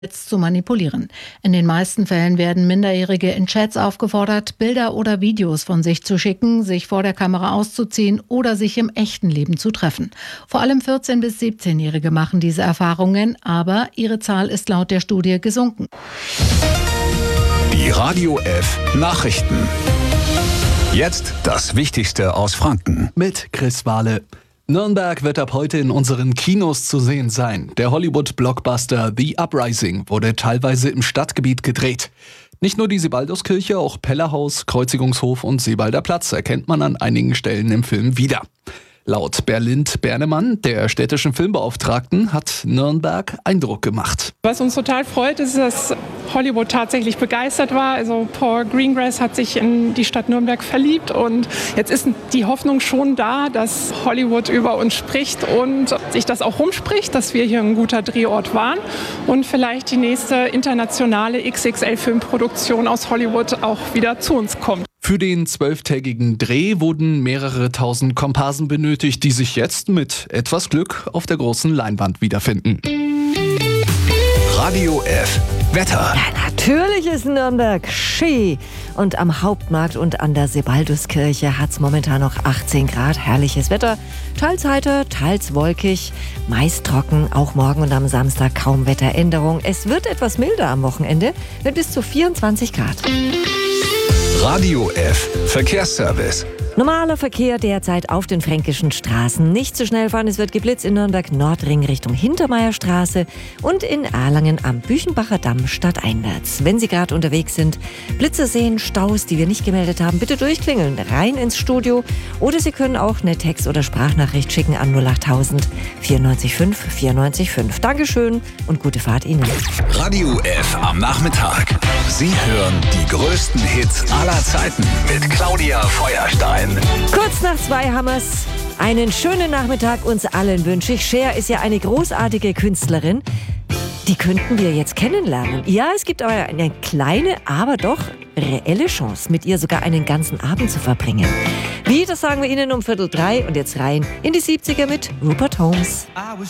zu manipulieren. In den meisten Fällen werden Minderjährige in Chats aufgefordert, Bilder oder Videos von sich zu schicken, sich vor der Kamera auszuziehen oder sich im echten Leben zu treffen. Vor allem 14- bis 17-Jährige machen diese Erfahrungen, aber ihre Zahl ist laut der Studie gesunken. Die Radio F Nachrichten. Jetzt das Wichtigste aus Franken. Mit Chris Wahle. Nürnberg wird ab heute in unseren Kinos zu sehen sein. Der Hollywood-Blockbuster The Uprising wurde teilweise im Stadtgebiet gedreht. Nicht nur die Sebalduskirche, auch Pellerhaus, Kreuzigungshof und Sebalder Platz erkennt man an einigen Stellen im Film wieder. Laut Berlind Bernemann, der städtischen Filmbeauftragten, hat Nürnberg Eindruck gemacht. Was uns total freut, ist, dass Hollywood tatsächlich begeistert war. Also Paul Greengrass hat sich in die Stadt Nürnberg verliebt und jetzt ist die Hoffnung schon da, dass Hollywood über uns spricht und sich das auch rumspricht, dass wir hier ein guter Drehort waren und vielleicht die nächste internationale XXL-Filmproduktion aus Hollywood auch wieder zu uns kommt. Für den 12-tägigen Dreh wurden mehrere tausend Komparsen benötigt, die sich jetzt mit etwas Glück auf der großen Leinwand wiederfinden. Radio F Wetter. Ja, natürlich ist Nürnberg Ski. Und am Hauptmarkt und an der Sebalduskirche hat es momentan noch 18 Grad. Herrliches Wetter. Teils heiter, teils wolkig. Meist trocken. Auch morgen und am Samstag kaum Wetteränderung. Es wird etwas milder am Wochenende mit bis zu 24 Grad. Radio F Verkehrsservice. Normaler Verkehr derzeit auf den fränkischen Straßen. Nicht zu schnell fahren, es wird geblitzt in Nürnberg-Nordring Richtung Hintermeierstraße und in Erlangen am Büchenbacher Damm stadteinwärts. Wenn Sie gerade unterwegs sind, Blitze sehen, Staus, die wir nicht gemeldet haben, bitte durchklingeln, rein ins Studio. Oder Sie können auch eine Text- oder Sprachnachricht schicken an 08000 94 94 5. Dankeschön und gute Fahrt Ihnen. Radio F am Nachmittag. Sie hören die größten Hits aller Zeiten mit Claudia Feuerstein. Kurz nach 2 haben wir's. Einen schönen Nachmittag uns allen wünsche ich. Cher ist ja eine großartige Künstlerin. Die könnten wir jetzt kennenlernen. Ja, es gibt aber eine kleine, aber doch reelle Chance, mit ihr sogar einen ganzen Abend zu verbringen. Wie, das sagen wir Ihnen um 2:45 und jetzt rein in die 70er mit Rupert Holmes.